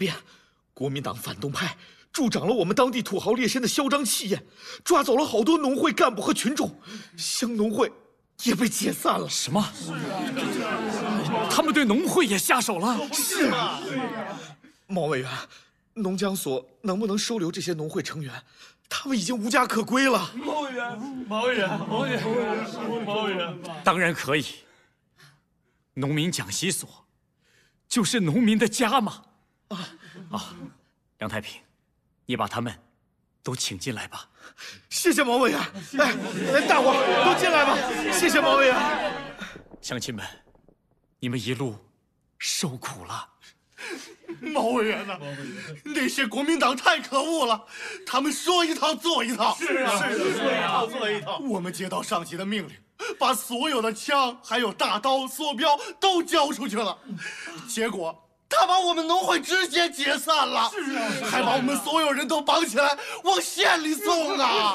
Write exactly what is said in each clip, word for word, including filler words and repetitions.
变，国民党反动派助长了我们当地土豪劣绅的嚣张气焰，抓走了好多农会干部和群众，乡农会也被解散了。 什么？他们对农会也下手了？ 是啊，毛委员，农讲所能不能收留这些农会成员？他们已经无家可归了。 毛委员，毛委员，毛委员，毛委员， 当然可以。农民讲习所就是农民的家嘛。啊啊，梁太平，你把他们都请进来吧。 谢谢毛委员。哎，大伙都进来吧。谢谢毛委员。 乡亲们，你们一路受苦了。 毛委员呐，那些国民党太可恶了，他们说一套做一套。 是啊，是说一套做一套。 我们接到上级的命令，把所有的枪还有大刀、梭镖都交出去了，结果他把我们农会直接解散了，是啊，还把我们所有人都绑起来往县里送啊！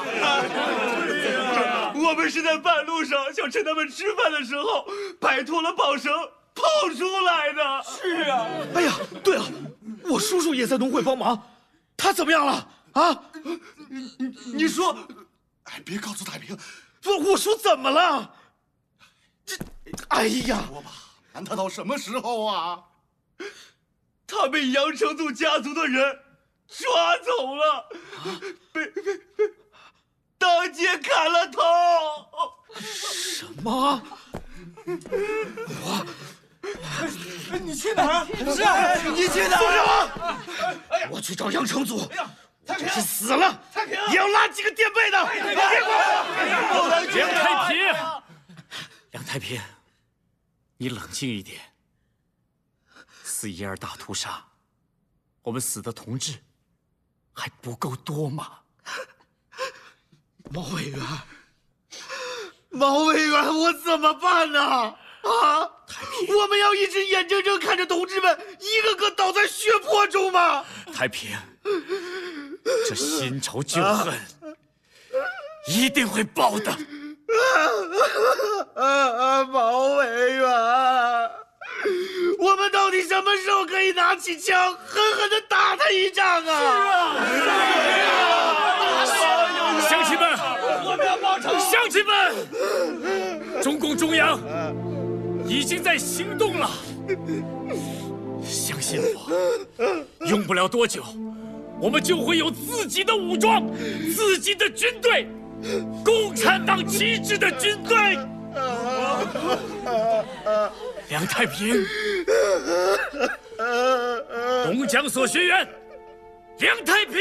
我们是在半路上想趁他们吃饭的时候摆脱了绑绳跑出来的。是啊。 哎呀，对了，我叔叔也在农会帮忙，他怎么样了？啊？ 你你你说，哎，别告诉太平。 我我叔怎么了？这，哎呀， 说吧，瞒他到什么时候啊？ 他被杨承祖家族的人抓走了，被被被当街砍了头。 什么？我， 你去哪儿？ 是啊，你去哪儿？ 松开我！我去找杨承祖。我就是死了也要拉几个垫背的。别管我！ 梁太平，梁太平，你冷静一点。四一二大屠杀，我们死的同志还不够多吗？ 毛委员，毛委员，我怎么办呢？啊！我们要一直眼睁睁看着同志们一个个倒在血泊中吗？ 太平，这新仇旧恨一定会报的。 啊啊！毛委员，我们到底什么时候可以拿起枪，狠狠地打他一仗啊？是啊！乡亲们， 我们要报仇！ 乡亲们，中共中央已经在行动了，相信我，用不了多久，我们就会有自己的武装、自己的军队，共产党旗帜的军队。梁太平，农讲所学员，梁太平，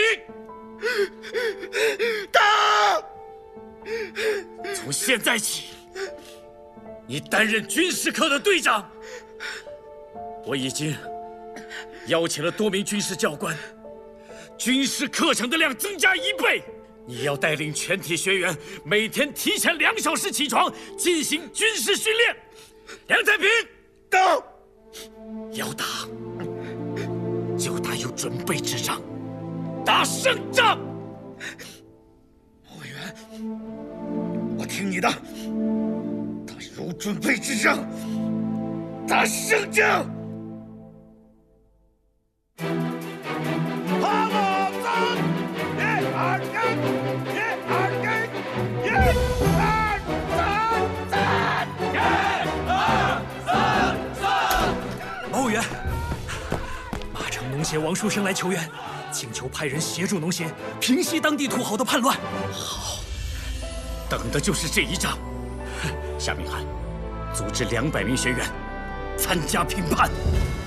打！ 从现在起，你担任军事课的队长。我已经邀请了多名军事教官，军事课程的量增加一倍。你要带领全体学员每天提前两小时起床进行军事训练。梁太平， 打！ 要打就打有准备之仗，打胜仗。 毛委员，我听你的，打有准备之仗，打胜仗。 好了，走！一二三，一二三，一二三，一二三三。 毛委员，马城农协王书生来求援，请求派人协助农协平息当地土豪的叛乱。好，等的就是这一仗。下命函，组织两百名学员参加评判。